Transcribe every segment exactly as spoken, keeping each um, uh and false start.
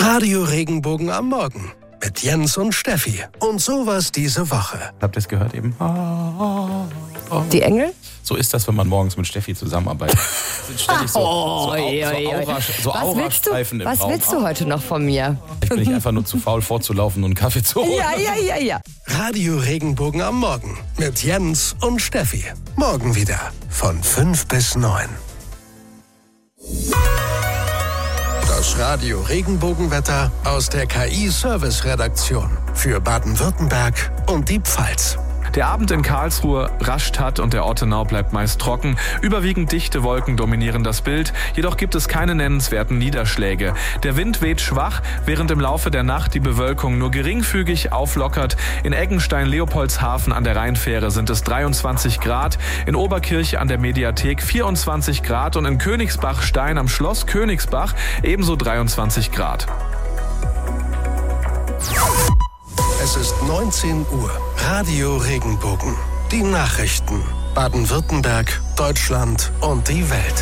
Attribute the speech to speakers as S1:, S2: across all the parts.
S1: Radio Regenbogen am Morgen mit Jens und Steffi. Und sowas diese Woche.
S2: Habt ihr es gehört eben?
S3: Die Engel?
S2: So ist das, wenn man morgens mit Steffi zusammenarbeitet. Sind ständig so,
S3: Oh,
S2: so, Au-
S3: oi, oi,
S2: so,
S3: oi.
S2: Aura, so
S3: Was willst du,
S2: Aurastreifen im
S3: was
S2: Raum.
S3: willst du heute noch von mir?
S2: Ich bin nicht einfach nur zu faul vorzulaufen und einen Kaffee zu holen.
S3: Ja, ja, ja, ja.
S1: Radio Regenbogen am Morgen mit Jens und Steffi. Morgen wieder von fünf bis neun. Das Radio Regenbogenwetter aus der K I-Service-Redaktion für Baden-Württemberg und die Pfalz.
S4: Der Abend in Karlsruhe rascht hat und der Ortenau bleibt meist trocken. Überwiegend dichte Wolken dominieren das Bild, jedoch gibt es keine nennenswerten Niederschläge. Der Wind weht schwach, während im Laufe der Nacht die Bewölkung nur geringfügig auflockert. In Eggenstein-Leopoldshafen an der Rheinfähre sind es dreiundzwanzig Grad, in Oberkirch an der Mediathek vierundzwanzig Grad und in Königsbach-Stein am Schloss Königsbach ebenso dreiundzwanzig Grad.
S1: Es ist neunzehn Uhr. Radio Regenbogen. Die Nachrichten. Baden-Württemberg, Deutschland und die Welt.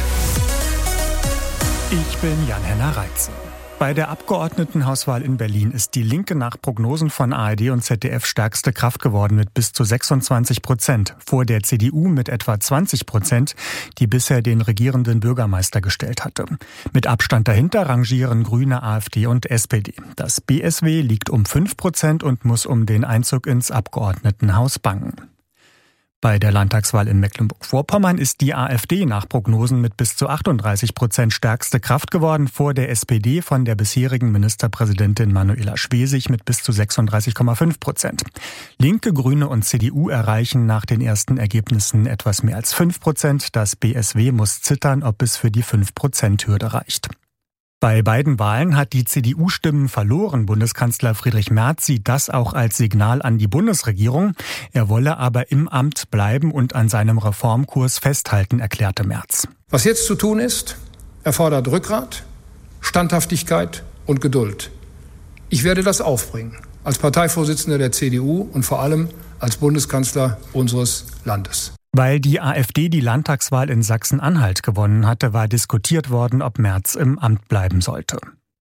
S5: Ich bin Jan-Henner Reitze. Bei der Abgeordnetenhauswahl in Berlin ist die Linke nach Prognosen von A R D und Z D F stärkste Kraft geworden mit bis zu sechsundzwanzig Prozent. Vor der C D U mit etwa zwanzig Prozent, die bisher den regierenden Bürgermeister gestellt hatte. Mit Abstand dahinter rangieren Grüne, AfD und S P D. Das B S W liegt um fünf Prozent und muss um den Einzug ins Abgeordnetenhaus bangen. Bei der Landtagswahl in Mecklenburg-Vorpommern ist die AfD nach Prognosen mit bis zu achtunddreißig Prozent stärkste Kraft geworden, vor der S P D von der bisherigen Ministerpräsidentin Manuela Schwesig mit bis zu sechsunddreißig Komma fünf Prozent. Linke, Grüne und C D U erreichen nach den ersten Ergebnissen etwas mehr als fünf Prozent. Das B S W muss zittern, ob es für die fünf Prozent Hürde reicht. Bei beiden Wahlen hat die C D U Stimmen verloren. Bundeskanzler Friedrich Merz sieht das auch als Signal an die Bundesregierung. Er wolle aber im Amt bleiben und an seinem Reformkurs festhalten, erklärte Merz.
S6: Was jetzt zu tun ist, erfordert Rückgrat, Standhaftigkeit und Geduld. Ich werde das aufbringen, als Parteivorsitzender der C D U und vor allem als Bundeskanzler unseres Landes.
S5: Weil die AfD die Landtagswahl in Sachsen-Anhalt gewonnen hatte, war diskutiert worden, ob Merz im Amt bleiben sollte.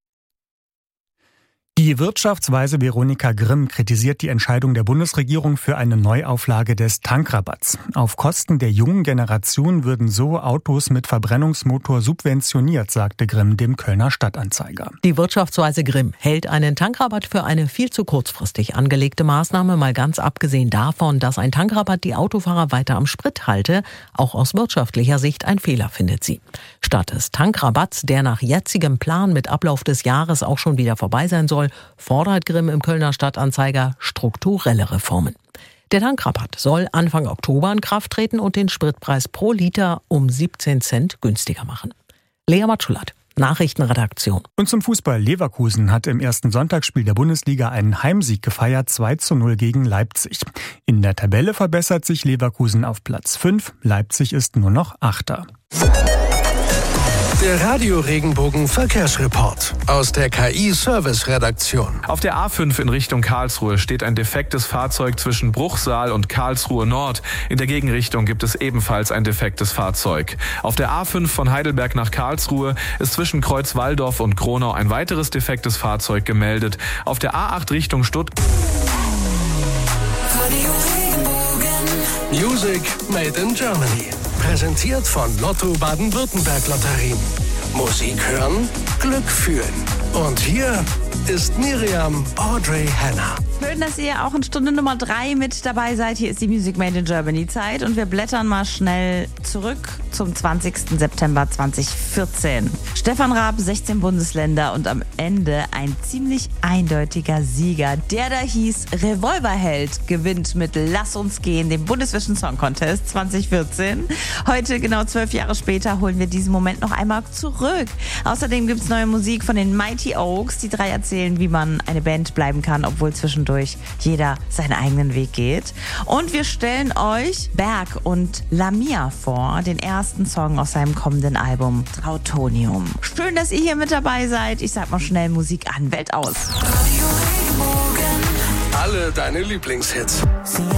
S5: Die Wirtschaftsweise Veronika Grimm kritisiert die Entscheidung der Bundesregierung für eine Neuauflage des Tankrabatts. Auf Kosten der jungen Generation würden so Autos mit Verbrennungsmotor subventioniert, sagte Grimm dem Kölner Stadtanzeiger.
S7: Die Wirtschaftsweise Grimm hält einen Tankrabatt für eine viel zu kurzfristig angelegte Maßnahme, mal ganz abgesehen davon, dass ein Tankrabatt die Autofahrer weiter am Sprit halte. Auch aus wirtschaftlicher Sicht ein Fehler, findet sie. Statt des Tankrabatts, der nach jetzigem Plan mit Ablauf des Jahres auch schon wieder vorbei sein soll, fordert Grimm im Kölner Stadtanzeiger strukturelle Reformen. Der Tankrabatt soll Anfang Oktober in Kraft treten und den Spritpreis pro Liter um siebzehn Cent günstiger machen. Lea Matschulat, Nachrichtenredaktion.
S5: Und zum Fußball. Leverkusen hat im ersten Sonntagsspiel der Bundesliga einen Heimsieg gefeiert, zwei zu null gegen Leipzig. In der Tabelle verbessert sich Leverkusen auf Platz fünf, Leipzig ist nur noch Achter.
S1: Der Radio Regenbogen Verkehrsreport aus der K I-Service-Redaktion.
S4: Auf der A fünf in Richtung Karlsruhe steht ein defektes Fahrzeug zwischen Bruchsal und Karlsruhe Nord. In der Gegenrichtung gibt es ebenfalls ein defektes Fahrzeug. Auf der A fünf von Heidelberg nach Karlsruhe ist zwischen Kreuzwaldorf und Kronau ein weiteres defektes Fahrzeug gemeldet. Auf der A acht Richtung Stuttgart.
S1: Music made in Germany. Präsentiert von Lotto Baden-Württemberg Lotterien. Musik hören, Glück fühlen. Und hier ist Miriam Audrey Hanna.
S8: Schön, dass ihr auch in Stunde Nummer drei mit dabei seid. Hier ist die Music Made in Germany Zeit und wir blättern mal schnell zurück zum zwanzigsten September zweitausendvierzehn. Stefan Raab, sechzehn Bundesländer und am Ende ein ziemlich eindeutiger Sieger. Der da hieß Revolverheld, gewinnt mit Lass uns gehen, dem Bundesvision Song Contest zweitausendvierzehn. Heute, genau zwölf Jahre später, holen wir diesen Moment noch einmal zurück. Außerdem gibt es neue Musik von den Mighty Oaks. Die drei erzählen, wie man eine Band bleiben kann, obwohl zwischendurch jeder seinen eigenen Weg geht. Und wir stellen euch Berg und Lamia vor, den ersten Song aus seinem kommenden Album Trautonium. Schön, dass ihr hier mit dabei seid. Ich sag mal schnell Musik an, Welt aus.
S1: Alle deine Lieblingshits.